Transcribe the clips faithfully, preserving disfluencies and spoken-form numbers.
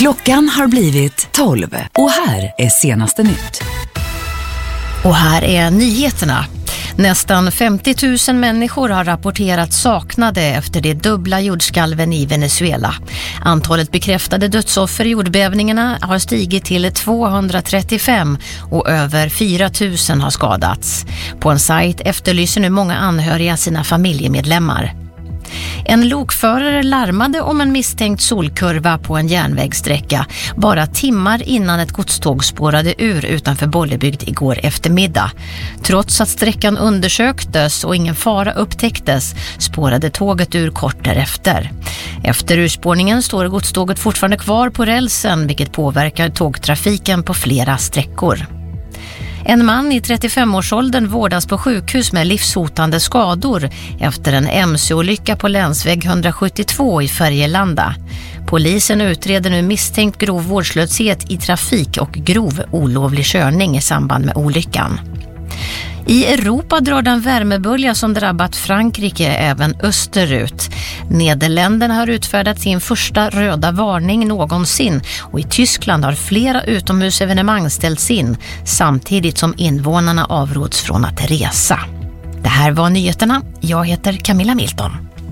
Klockan har blivit tolv och här är senaste nytt. Och här är nyheterna. Nästan femtio tusen människor har rapporterats saknade efter det dubbla jordskalven i Venezuela. Antalet bekräftade dödsoffer i jordbävningarna har stigit till tvåhundratrettiofem och över fyra tusen har skadats. På en sajt efterlyser nu många anhöriga sina familjemedlemmar. En lokförare larmade om en misstänkt solkurva på en järnvägssträcka bara timmar innan ett godståg spårade ur utanför Bollebygd igår eftermiddag. Trots att sträckan undersöktes och ingen fara upptäcktes spårade tåget ur kort därefter. Efter urspårningen står godståget fortfarande kvar på rälsen, vilket påverkar tågtrafiken på flera sträckor. En man i trettiofem-årsåldern vårdas på sjukhus med livshotande skador efter en M C-olycka på länsväg hundrasjuttiotvå i Färgelanda. Polisen utreder nu misstänkt grov vårdslöshet i trafik och grov olovlig körning i samband med olyckan. I Europa drar den värmebölja som drabbat Frankrike även österut. Nederländerna har utfärdat sin första röda varning någonsin och i Tyskland har flera utomhusevenemang ställts in samtidigt som invånarna avråds från att resa. Det här var nyheterna. Jag heter Camilla Milton.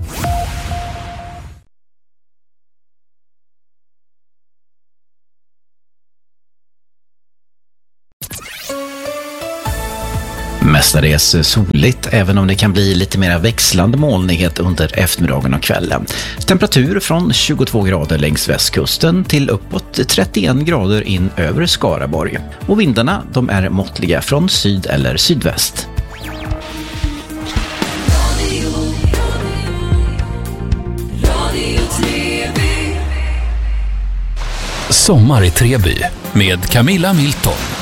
Mestadels soligt, även om det kan bli lite mer växlande molnighet under eftermiddagen och kvällen. Temperatur från tjugotvå grader längs västkusten till uppåt trettioen grader in över Skaraborg. Och vindarna, de är måttliga från syd eller sydväst. Sommar i Treby med Camilla Milton.